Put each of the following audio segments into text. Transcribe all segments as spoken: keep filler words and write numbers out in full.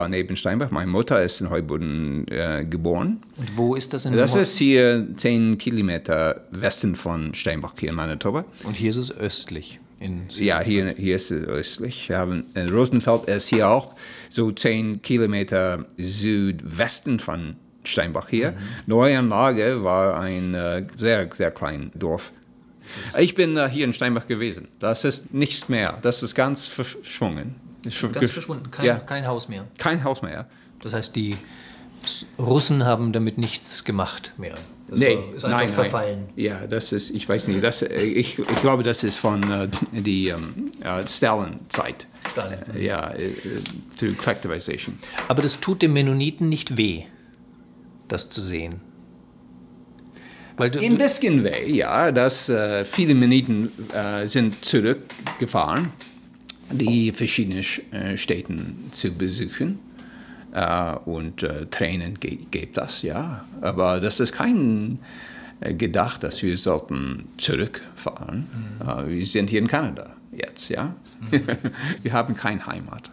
Neben Steinbach. Meine Mutter ist in Heuboden äh, geboren. Und wo ist das in Das Heu- ist hier zehn Kilometer Westen von Steinbach, hier in Manitoba. Und hier ist es östlich. In Ja, hier, hier ist es östlich. Wir haben, in Rosenfeld ist hier auch so zehn Kilometer Südwesten von Steinbach hier. Mhm. Neuanlage war ein äh, sehr, sehr kleines Dorf. Ich bin äh, hier in Steinbach gewesen. Das ist nichts mehr. Das ist ganz verschwungen. Ganz verschwunden, kein, ja. kein Haus mehr. Kein Haus mehr. Das heißt, die Russen haben damit nichts gemacht mehr. Das nee, war, ist einfach nein, verfallen. Nein. Ja, das ist, ich weiß nicht, das, ich, ich glaube, das ist von äh, die ähm, äh, Stalin-Zeit. Stalin. Äh, ja, äh, to collectivization. Aber das tut den Mennoniten nicht weh, das zu sehen. Weil du, Ein bisschen weh, ja, dass äh, viele Mennoniten äh, sind zurückgefahren, die verschiedenen äh, Städten zu besuchen. Uh, und uh, Tränen ge- gibt das, ja. Aber das ist kein äh, Gedacht, dass wir sollten zurückfahren. Mhm. Uh, wir sind hier in Kanada jetzt, ja. Mhm. Wir haben keine Heimat.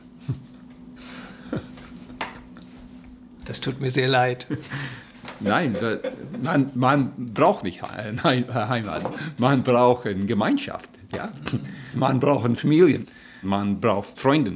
Das tut mir sehr leid. Nein, man, man braucht nicht Heimat. Man braucht eine Gemeinschaft, ja. Man braucht Familien. Man braucht Freunde.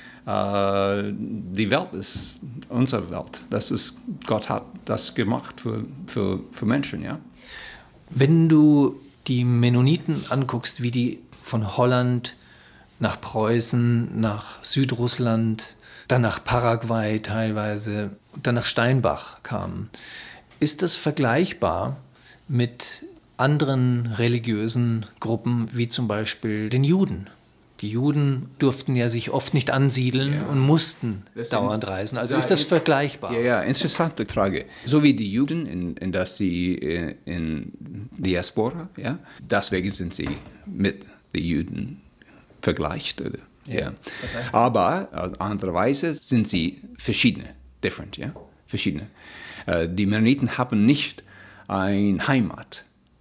Uh, die Welt ist unsere Welt. Das ist, Gott hat das gemacht für, für, für Menschen, ja. Wenn du die Mennoniten anguckst, wie die von Holland nach Preußen, nach Südrussland, dann nach Paraguay teilweise, dann nach Steinbach kamen, ist das vergleichbar mit anderen religiösen Gruppen, wie zum Beispiel den Juden? Die Juden durften ja sich oft nicht ansiedeln ja. und mussten das dauernd sind, reisen. Also ist das in, vergleichbar? Ja, ja, interessante Frage. So wie die Juden, in, in dass sie in, in Diaspora, ja, deswegen sind sie mit den Juden vergleicht. Oder? Ja. Ja. Okay. Aber andererweise sind sie verschiedene, different, ja, verschiedene. Die Mennoniten haben nicht eine Heimat.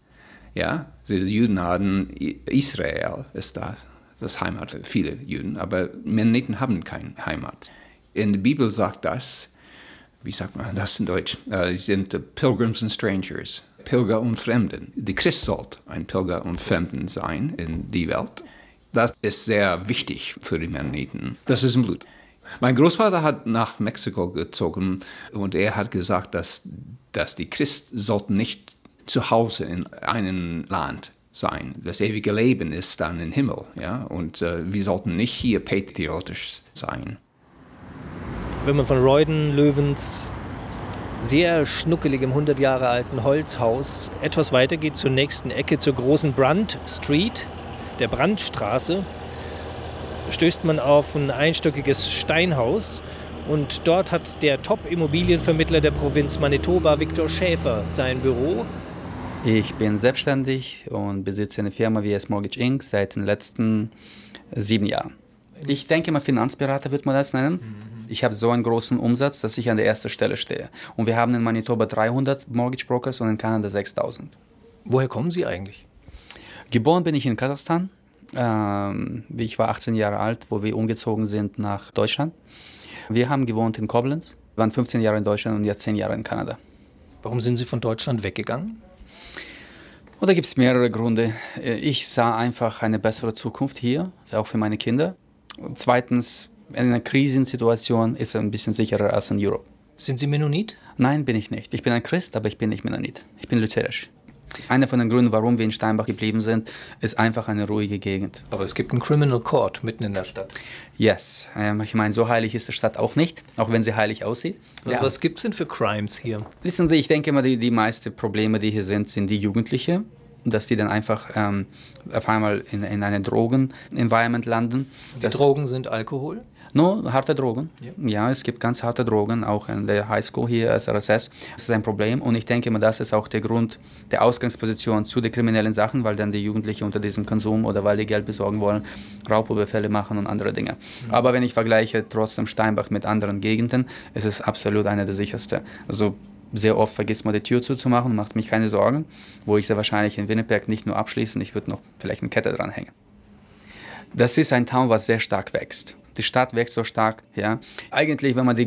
Ja, die Juden haben Israel, ist das. Das ist Heimat für viele Juden, aber Mennoniten haben keine Heimat. In der Bibel sagt das, wie sagt man das in Deutsch, äh, sind Pilgrims and Strangers, Pilger und Fremden. Der Christ sollte ein Pilger und Fremden sein in die Welt. Das ist sehr wichtig für die Mennoniten. Das ist im Blut. Mein Großvater hat nach Mexiko gezogen und er hat gesagt, dass, dass die Christen sollten nicht zu Hause in einem Land sein. Das ewige Leben ist dann im Himmel, ja, und äh, wir sollten nicht hier patriotisch sein. Wenn man von Royden, Löwens sehr schnuckeligem, hundert Jahre alten Holzhaus etwas weiter geht zur nächsten Ecke, zur großen Brand Street, der Brandstraße, stößt man auf ein einstöckiges Steinhaus und dort hat der Top-Immobilienvermittler der Provinz Manitoba, Viktor Schäfer, sein Büro. Ich bin selbstständig und besitze eine Firma W S Mortgage Incorporated seit den letzten sieben Jahren. Ich denke mal, Finanzberater wird man das nennen. Ich habe so einen großen Umsatz, dass ich an der ersten Stelle stehe. Und wir haben in Manitoba dreihundert Mortgage Brokers und in Kanada sechstausend. Woher kommen Sie eigentlich? Geboren bin ich in Kasachstan. Ähm, ich war achtzehn Jahre alt, wo wir umgezogen sind nach Deutschland. Wir haben gewohnt in Koblenz, waren fünfzehn Jahre in Deutschland und jetzt zehn Jahre in Kanada. Warum sind Sie von Deutschland weggegangen? Und da gibt es mehrere Gründe. Ich sah einfach eine bessere Zukunft hier, auch für meine Kinder. Und zweitens, in einer Krisensituation ist es ein bisschen sicherer als in Europa. Sind Sie Mennonit? Nein, bin ich nicht. Ich bin ein Christ, aber ich bin nicht Mennonit. Ich bin lutherisch. Einer von den Gründen, warum wir in Steinbach geblieben sind, ist einfach eine ruhige Gegend. Aber es gibt einen Criminal Court mitten in der Stadt. Yes. Ähm, ich meine, so heilig ist die Stadt auch nicht, auch wenn sie heilig aussieht. Also ja. Was gibt es denn für Crimes hier? Wissen Sie, ich denke immer, die, die meisten Probleme, die hier sind, sind die Jugendlichen. Dass die dann einfach ähm, auf einmal in, in einem Drogen-Environment landen. Die das, Drogen sind Alkohol? No, harte Drogen. Ja. ja, es gibt ganz harte Drogen, auch in der Highschool hier, S R S S. Das ist ein Problem und ich denke mal, das ist auch der Grund der Ausgangsposition zu den kriminellen Sachen, weil dann die Jugendlichen unter diesem Konsum oder weil die Geld besorgen wollen, Raubüberfälle machen und andere Dinge. Mhm. Aber wenn ich vergleiche trotzdem Steinbach mit anderen Gegenden, ist es absolut eine der sichersten. Also sehr oft vergisst man die Tür zuzumachen und macht mich keine Sorgen, wo ich sehr wahrscheinlich in Winnipeg nicht nur abschließen, ich würde noch vielleicht eine Kette dranhängen. Das ist ein Town, was sehr stark wächst. die Stadt wächst so stark. Ja. Eigentlich, wenn man die